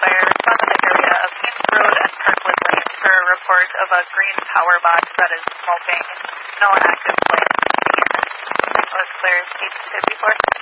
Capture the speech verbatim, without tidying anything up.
Fire respond to the area of East Road and Kirkwood Lane for a report of a green power box that is smoking. No active flames. That was clear as eight fifty-four.